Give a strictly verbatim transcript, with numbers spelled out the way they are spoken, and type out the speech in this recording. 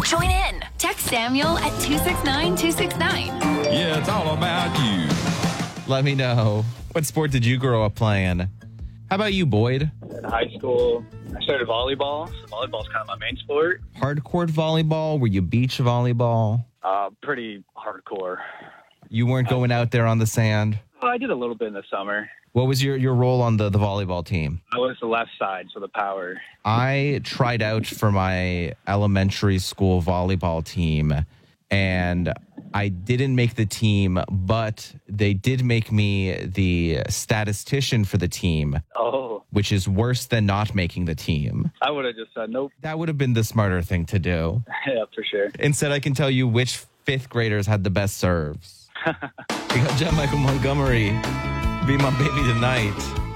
Join in. Text Samuel at two six nine two six nine. Yeah, it's all about you. Let me know. What sport did you grow up playing? How about you, Boyd? In high school, I started volleyball. So volleyball's kind of my main sport. Hardcourt volleyball? Were you beach volleyball? Uh, pretty hardcore. You weren't going out there on the sand? Oh, I did a little bit in the summer. What was your, your role on the, the volleyball team? I was the left side, so the power. I tried out for my elementary school volleyball team, and I didn't make the team, but they did make me the statistician for the team, Oh, which is worse than not making the team. I would have just said nope. That would have been the smarter thing to do. Yeah, for sure. Instead, I can tell you which fifth graders had the best serves. We got John Michael Montgomery. Be My Baby Tonight.